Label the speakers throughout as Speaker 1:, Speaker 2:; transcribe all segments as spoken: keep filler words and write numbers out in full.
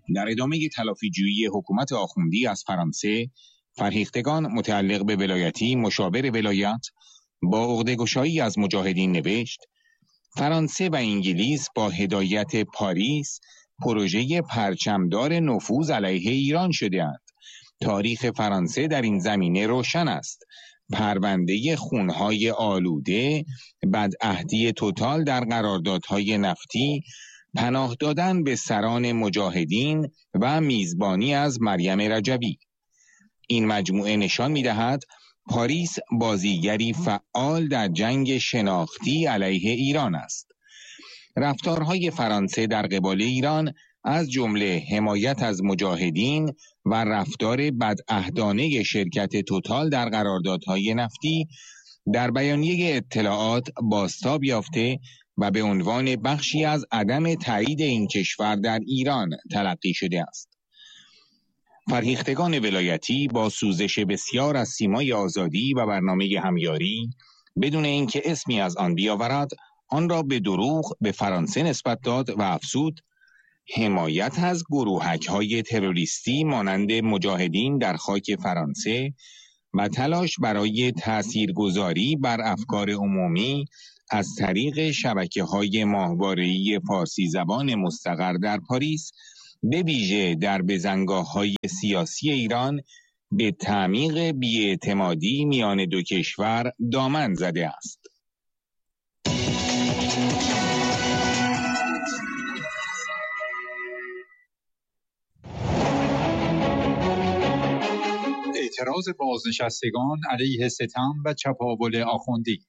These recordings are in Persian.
Speaker 1: در ادامه تلافی‌جویی حکومت آخوندی از فرانسه، فرهیختگان متعلق به ولایتی مشاور ولایت با عقده‌گشایی از مجاهدین نوشت: فرانسه و انگلیس با هدایت پاریس پروژه پرچمدار نفوذ علیه ایران شده‌اند. تاریخ فرانسه در این زمینه روشن است. پرونده خونهای آلوده، بدعهدی توتال در قراردادهای نفتی، پناه دادن به سران مجاهدین و میزبانی از مریم رجبی. این مجموعه نشان می‌دهد پاریس بازیگری فعال در جنگ شناختی علیه ایران است. رفتارهای فرانسه در قبال ایران از جمله حمایت از مجاهدین و رفتار بدعهدانه شرکت توتال در قراردادهای نفتی در بیانیه اطلاعات بازتاب یافته و به عنوان بخشی از عدم تایید این کشور در ایران تلقی شده است. فرهیختگان ولایتی با سوزش بسیار از سیمای آزادی و برنامه همیاری بدون اینکه اسمی از آن بیاورد، آن را به دروغ به فرانسه نسبت داد و افزود: حمایت از گروهک‌های تروریستی مانند مجاهدین در خاک فرانسه و تلاش برای تاثیرگذاری بر افکار عمومی از طریق شبکه‌های ماهواره‌ای فارسی زبان مستقر در پاریس، به ویژه در بزنگاه‌های سیاسی ایران، به تعمیق بی‌اعتمادی میان دو کشور دامن زده است.
Speaker 2: اعتراض بازنشستگان علیه ستم و چپاول آخوندی.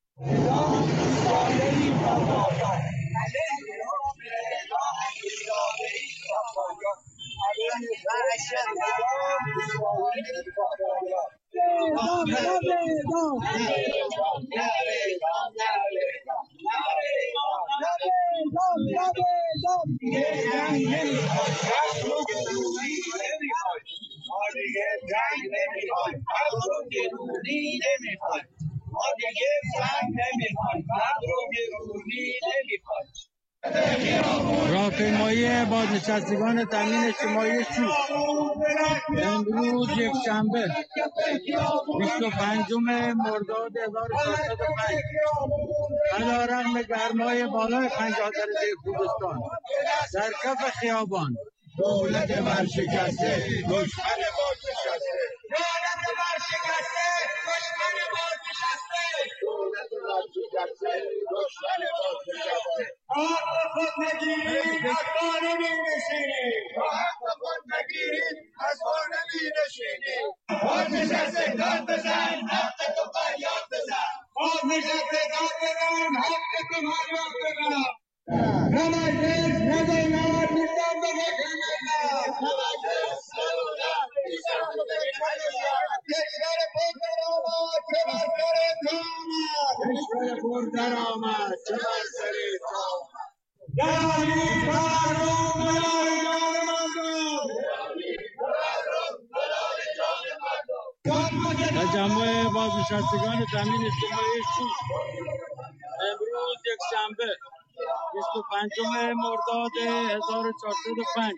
Speaker 3: راهپیمایی بازنشستگان تامین اجتماعی شوش امروز یک شنبه بیست و پنجم مرداد هزار و چهارصد و پنج علیرغم گرمای بالای پنجاه درجه خوزستان در کف خیابان دولت ورشکسته دشمن بازنشسته دولت ورشکسته دشمن بازنشسته دولت ورشکسته دشمن بازنشسته حق خود نگیرید از بار می نشینید حق خود نگیرید از بار می نشینید بازنشسته داد بزن حق تو فریاد بزن بازنشسته داد بزن حق تو فریاد بزن نه مجلس نه دولت نیستم به فکر ملت نه مجلس نه دولت نیستم به فکر ملت کشور پردرآمد چه بر سر تو آمد کشور پردرآمد چه بر سر تو آمد دهانید مردم بلای جان مردم دهانید مردم بلای جان مردم تجمع بازنشستگان تامین اجتماعی شوش امروز یک شنبه بیست و پنجم مرداد هزار و چهارصد و پنج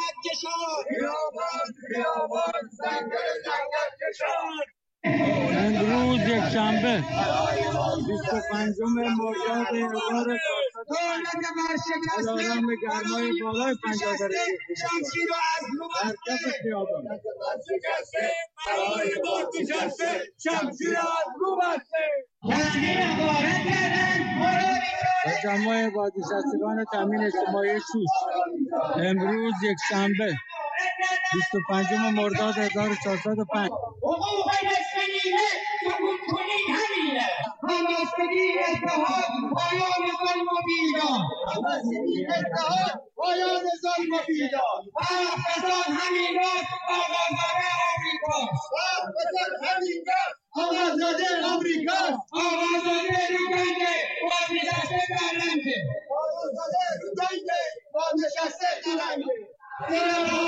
Speaker 3: امروز یک شنبه بیست و پنجم مرداد هزار و چهارصد و پنج علیرغم گرمای بالای پنجاه درجه در کف خیابان برای بازنشسته شمشیر از رو بسته تجمع بازنشستگان تامین اجتماعی شوش امروز یک شنبه بیست و پنجم مرداد هزار و چهارصد و پنج حقوق نصف نیمه سکوت کنید همینه همبستگی اتحاد پایان ظلم و بیداد همبستگی اتحاد پایان ظلم و بیداد حق بزن همین راست آقازاده آمریکاست حق بزن همین راست آقازاده آمریکاست آقازاده